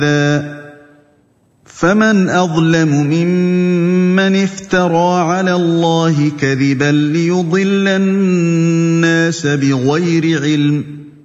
فمن أظلم ممن افترى على الله كذبا ليضل الناس بغير علم